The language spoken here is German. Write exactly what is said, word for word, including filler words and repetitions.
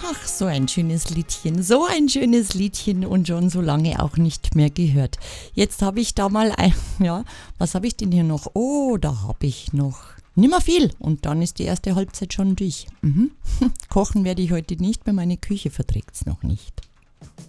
Ach, so ein schönes Liedchen, so ein schönes Liedchen und schon so lange auch nicht mehr gehört. Jetzt habe ich da mal ein, ja, was habe ich denn hier noch? Oh, da habe ich noch nimmer viel und dann ist die erste Halbzeit schon durch. Mhm. Kochen werde ich heute nicht, weil meine Küche verträgt es noch nicht.